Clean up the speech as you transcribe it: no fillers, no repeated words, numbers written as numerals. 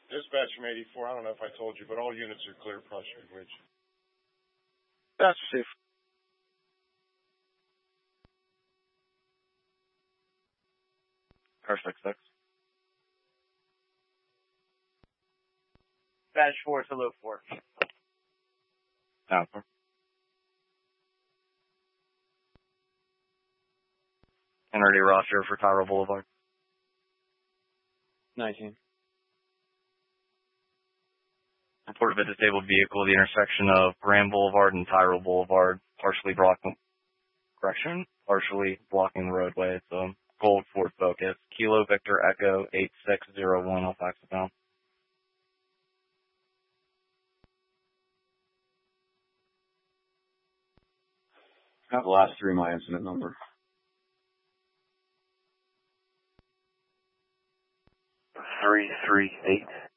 Dispatch from 84, I don't know if I told you, but all units are clear Prospect Ridge. That's safe. Car 6-6. Badge 4 to low 4. Alpha. Kennedy roster for Tyrell Boulevard. 19. Report of a disabled vehicle at the intersection of Grand Boulevard and Tyrell Boulevard, partially blocking the roadway. It's a Gold Ford Focus. Kilo Victor Echo 8601. I'll fax it down. Got the last 3 of my incident number. 338.